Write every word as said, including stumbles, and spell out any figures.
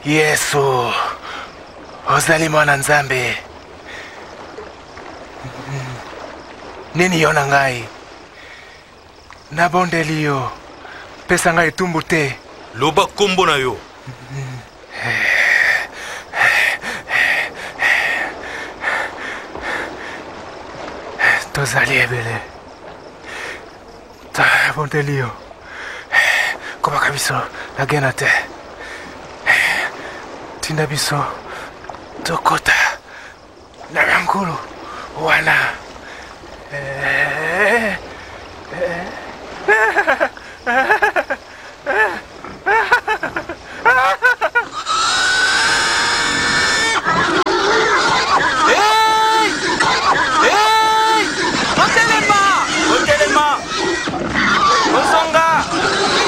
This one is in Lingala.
Yesu ozali mwana Nzambe. Nini yona ngai nabondeli yo, pesa ngai etumbu te. Loba kombo na yo. Tozali ebele, nabondeli yo, komaka biso nagena te. Tinda biso tokota na ngulu wana. Eh, eh, eh.